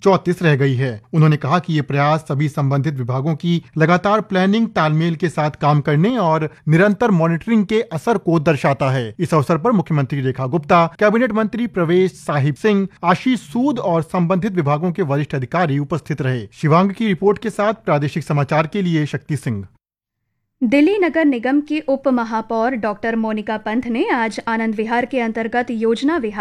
34 रह गई है। उन्होंने कहा कि ये प्रयास सभी संबंधित विभागों की लगातार प्लानिंग, तालमेल के साथ काम करने और निरंतर मॉनिटरिंग के असर को दर्शाता है। इस अवसर पर मुख्यमंत्री रेखा गुप्ता, कैबिनेट मंत्री प्रवेश साहिब सिंह, आशीष सूद और संबंधित विभागों के वरिष्ठ अधिकारी उपस्थित रहे। शिवांग की रिपोर्ट के साथ प्रादेशिक समाचार के लिए शक्ति सिंह। दिल्ली नगर निगम की उप महापौर डॉक्टर मोनिका पंत ने आज आनंद विहार के अंतर्गत योजना विहार